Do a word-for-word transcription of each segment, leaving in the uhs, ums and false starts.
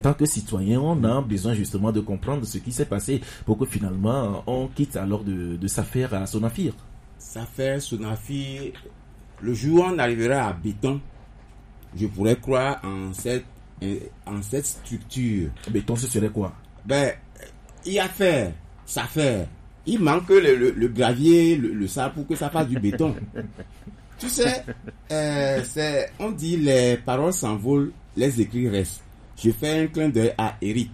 tant que citoyen, on a besoin justement de comprendre ce qui s'est passé pour que finalement on quitte alors de, de s'affaire à Sonafir. S'affaire Sonafir, le jour où on arrivera à Béton, je pourrais croire en cette, en cette structure. Béton, ce serait quoi? Ben, il y a faire, ça faire. Il manque le, le, le gravier, le, le sable pour que ça fasse du béton. Tu sais, euh, c'est, on dit les paroles s'envolent, les écrits restent. Je fais un clin d'œil à Eric.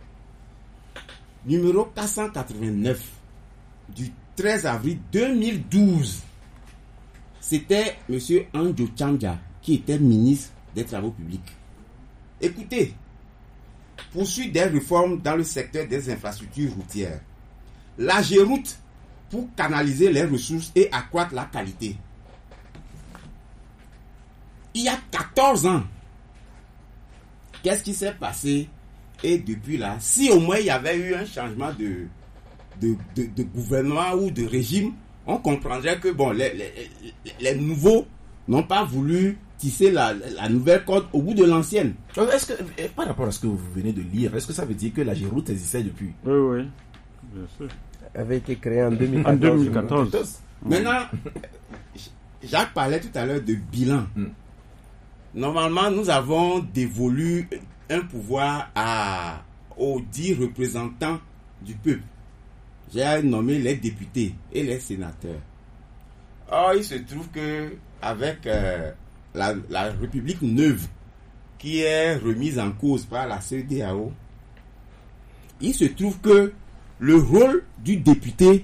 Numéro quatre cent quatre-vingt-neuf du treize avril deux mille douze. C'était M. Anjo Chanja qui était ministre des Travaux publics. Écoutez, poursuite des réformes dans le secteur des infrastructures routières. La Géroute pour canaliser les ressources et accroître la qualité. Il y a quatorze ans, qu'est-ce qui s'est passé? Et depuis là, si au moins il y avait eu un changement de, de, de, de gouvernement ou de régime, on comprendrait que bon, les, les, les nouveaux n'ont pas voulu tisser la, la nouvelle corde au bout de l'ancienne. Est-ce que, par rapport à ce que vous venez de lire, est-ce que ça veut dire que la Géroute existait depuis? Oui, oui, bien sûr. Elle avait été créée en deux mille quatorze. En deux mille quatorze. Maintenant, Jacques parlait tout à l'heure de bilan. Mm. Normalement, nous avons dévolu un pouvoir à, aux dix représentants du peuple. J'ai nommé les députés et les sénateurs. Or, il se trouve que avec euh, la, la République neuve qui est remise en cause par la C E D E A O, il se trouve que le rôle du député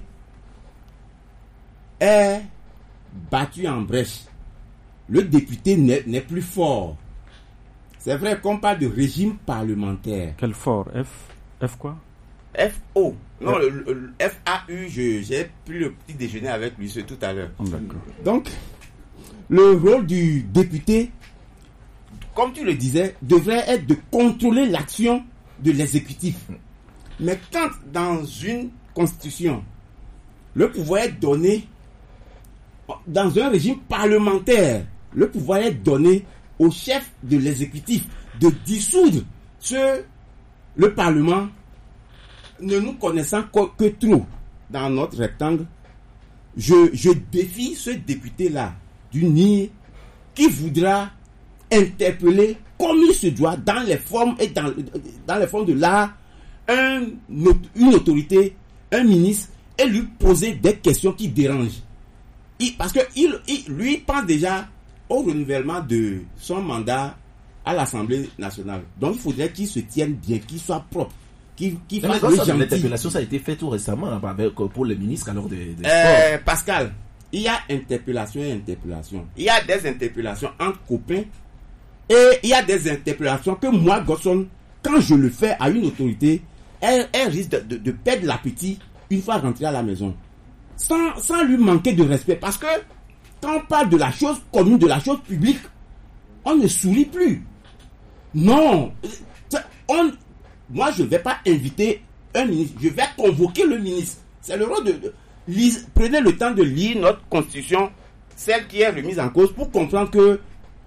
est battu en brèche. Le député n'est, n'est plus fort. C'est vrai qu'on parle de régime parlementaire. Quel fort? F F quoi? F O. Non, le, le, le F A U, je, j'ai pris le petit déjeuner avec lui, c'est tout à l'heure. Oh, d'accord. Donc, le rôle du député, comme tu le disais, devrait être de contrôler l'action de l'exécutif. Mais quand dans une constitution, le pouvoir est donné, dans un régime parlementaire, le pouvoir est donné au chef de l'exécutif de dissoudre ce, le Parlement, ne nous connaissant que, que trop dans notre rectangle, je, je défie ce député-là du N I R qui voudra interpeller comme il se doit dans les formes et dans, dans les formes de l'art un, une autorité, un ministre, et lui poser des questions qui dérangent. Il, parce que il, il, lui pense déjà au renouvellement de son mandat à l'Assemblée nationale. Donc il faudrait qu'il se tienne bien, qu'il soit propre, qu'il, qu'il fasse le gentil. L'interpellation, ça a été fait tout récemment avec, pour le ministre alors de, de euh, Pascal, il y a interpellation et interpellation. Il y a des interpellations entre copains et il y a des interpellations que moi, Godson, quand je le fais à une autorité, elle, elle risque de, de, de perdre l'appétit une fois rentrée à la maison. Sans, sans lui manquer de respect. Parce que quand on parle de la chose commune, de la chose publique, on ne sourit plus. Non. On, moi, je ne vais pas inviter un ministre. Je vais convoquer le ministre. C'est le rôle de... de lise, prenez le temps de lire notre constitution, celle qui est remise en cause, pour comprendre que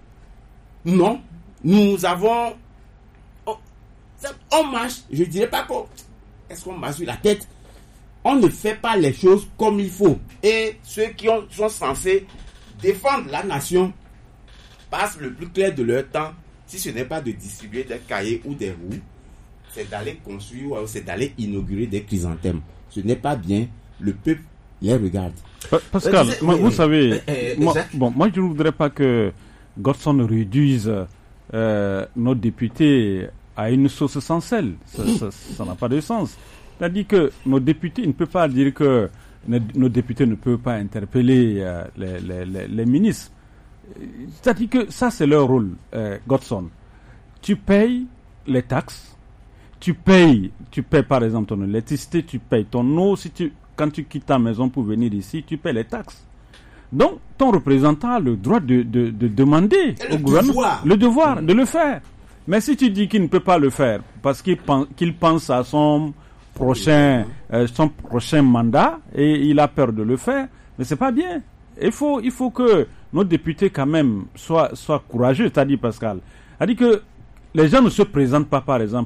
non, nous avons... On, on marche, je ne dirais pas qu'on... Est-ce qu'on marche sur la tête? On ne fait pas les choses comme il faut. Et ceux qui ont, sont censés défendre la nation passent le plus clair de leur temps, si ce n'est pas de distribuer des cahiers ou des roues, c'est d'aller construire ou c'est d'aller inaugurer des chrysanthèmes. Ce n'est pas bien. Le peuple les regarde. Pascal, euh, moi, oui, vous oui. savez, euh, euh, moi, bon, moi je ne voudrais pas que Godson réduise euh, nos députés à une sauce sans sel. Ça, ça, ça n'a pas de sens. C'est-à-dire que nos députés, il ne peut pas dire que nos députés ne peuvent pas interpeller euh, les, les, les, les ministres. C'est-à-dire que ça, c'est leur rôle, euh, Godson. Tu payes les taxes, tu payes, tu payes par exemple ton électricité, tu payes ton eau. Si tu, quand tu quittes ta maison pour venir ici, tu payes les taxes. Donc, ton représentant a le droit de, de, de demander Et au le gouvernement devoir. le devoir de le faire. Mais si tu dis qu'il ne peut pas le faire parce qu'il pense, qu'il pense à son prochain, euh, son prochain mandat et il a peur de le faire, mais c'est pas bien. Il faut, il faut que nos députés quand même soient, soient courageux, t'as dit Pascal. A dit que les gens ne se présentent pas par exemple